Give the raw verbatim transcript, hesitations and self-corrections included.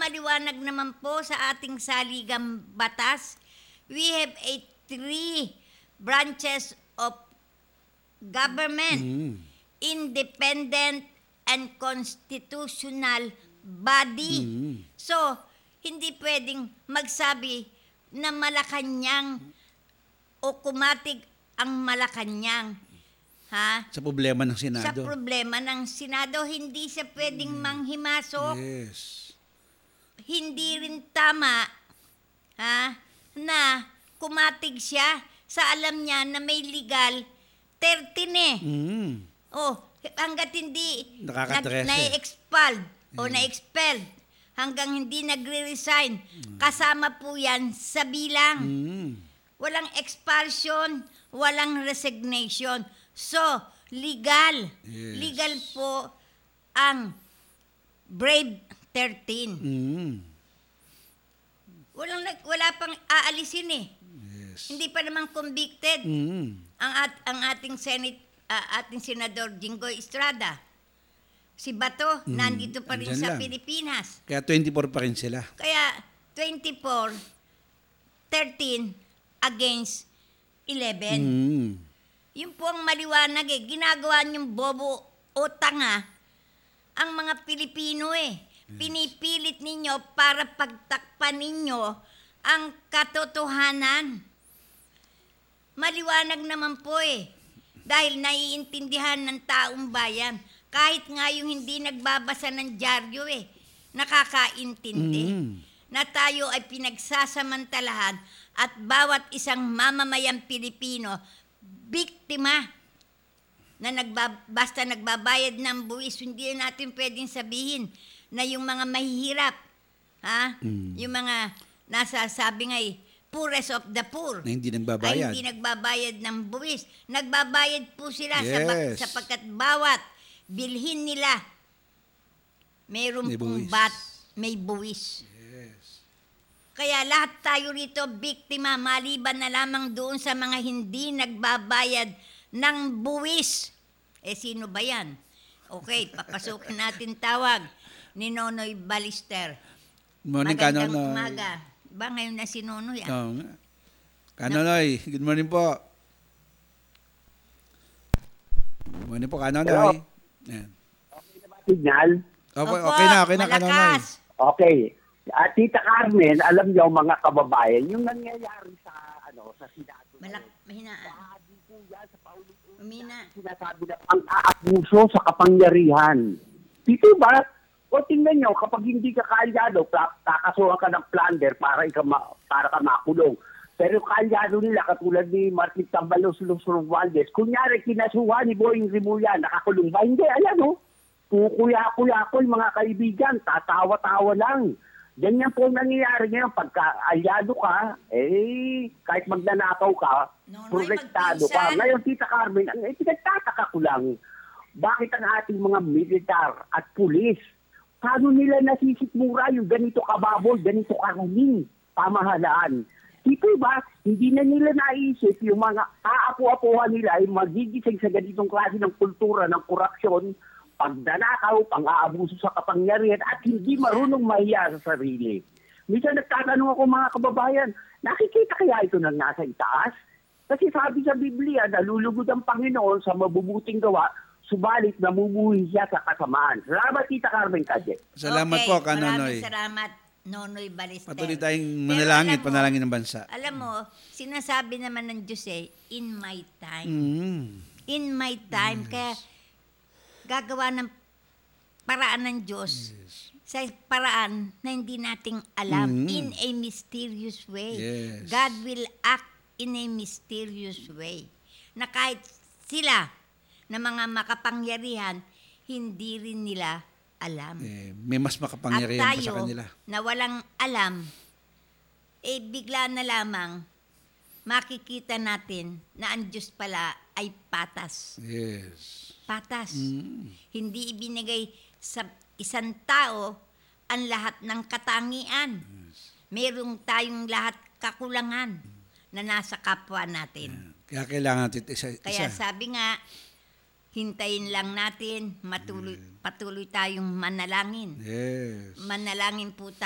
maliwanag naman po sa ating saligang batas, we have a three branches of government, Mm. independent and constitutional body. Mm. So, hindi pwedeng magsabi na Malacanang o kumatig ang Malacanang. Ha? Sa problema ng Sa Senado. problema ng Senado, hindi siya pwedeng manghimasok. Yes. Hindi rin tama ha, na kumatig siya sa alam niya na may legal thirteen eh. Mm. Oh, hanggat hindi Nakaka-trese. na-expelled o na-expelled, hanggang hindi nagre-resign, kasama po yan sa bilang. Mm. Walang expulsion, walang resignation. So, legal. Yes. Legal po ang Brave thirteen. Mm. Walang nag- wala pang aalisin eh. Yes. Hindi pa naman convicted Mm. ang at, ang ating Senate ah, ating Senador Jinggoy Estrada. Si Bato Mm, nandito pa rin andyan sa lang. Pilipinas. Kaya twenty-four pa rin sila. Kaya twenty-four thirteen against eleven. Mm. Yun po ang maliwanag eh. Ginagawa niyong bobo o tanga ang mga Pilipino eh. Pinipilit ninyo para pagtakpan ninyo ang katotohanan. Maliwanag naman po eh. Dahil naiintindihan ng taong bayan. Kahit nga yung hindi nagbabasa ng dyaryo eh. Nakakaintindi. Mm. Na tayo ay pinagsasamantalahan at bawat isang mamamayang Pilipino biktima na nagba, basta nagbabayad ng buwis. Hindi natin pwedeng sabihin na yung mga mahihirap, ha? Mm. Yung mga nasasabi nga eh, poorest of the poor. Na hindi Ay nagbabayad. hindi nagbabayad ng buwis. Nagbabayad po sila sa ba- Yes. sapagkat bawat bilhin nila mayroon May pong buwis. bat, may buwis. Yes. Kaya lahat tayo rito biktima maliban na lamang doon sa mga hindi nagbabayad ng buwis. Eh sino ba yan? Okay, papasukin natin tawag ni Nonoy Balister. Morning, Magandang Kanonoy. umaga. Ba ngayon na si Nonoy ah? Oo nga. Kanonoy, good morning po. Good morning po, Kanonoy. Yan. Signal. Okay, Opo, okay na, okay na, Kanonoy. malakas. Okay. At Tita Carmen, alam niyo mga kababayan, yung nangyayari sa ano sa Senado. Malak, mahinaan. Bahagi po yan sa paulit-ulit Umina. na sinasabi na ang aabuso sa kapangyarihan. Dito ba? O tingnan nyo, kapag hindi ka kaalyado, ta- kakasuhan ka ng plunder para, ika ma- para ka makulong. Pero kaalyado nila, katulad ni Martin Tambalos Los Romualdez, kunyari kinasuhan ni Boying Rimulya, nakakulong ba? Hindi, alam mo. Kukuya-kuya ko yung mga kaibigan, tatawa-tawa lang. Ganyan po ang nangyayari ngayon. Pagka alyado ka, eh, kahit magnanakaw ka, Nonoy, protektado ka. magpinsan. Ngayon, Tita Carmen, ang eh, pinagtataka ko lang, bakit ang ating mga militar at pulis, paano nila nasisikmura yung ganito kababoy, ganito karaming pamahalaan? Dito ba, hindi na nila naisip yung mga aapu-apuhan nila ay magigising sa ganitong klase ng kultura ng korupsyon, pagdanakaw, pang-aabuso sa kapangyarihan at hindi marunong mahiya sa sarili. Minsan nagtatanong ako mga kababayan, nakikita kaya ito ng nasa itaas? Kasi sabi sa Biblia, nalulugod ang Panginoon sa mabubuting gawa, subalit namumuhi siya sa kasamaan. Salamat, Tita Carmen Kadje. Salamat Okay, po, Kanonoy. Maraming salamat, Nonoy Balister. Patuloy tayong Pero manalangin, alam mo, panalangin ng bansa. Alam mo, sinasabi naman ng Diyos eh, in my time. Mm. In my time. Kaya gagawa ng paraan ng Diyos sa paraan na hindi nating alam. Mm. In a mysterious way. Yes. God will act in a mysterious way. Na kahit sila na mga makapangyarihan, hindi rin nila alam. Eh, may mas At makapangyarihan pa tayo sa kanila. na walang alam, eh bigla na lamang makikita natin na ang Diyos pala ay patas. Yes. Patas. Mm. Hindi ibinigay sa isang tao ang lahat ng katangian. Merong tayong lahat kakulangan na nasa kapwa natin. Kaya kailangan natin isa. Kaya isa. sabi nga, hintayin lang natin, matuloy, patuloy tayong manalangin. Yes. Manalangin po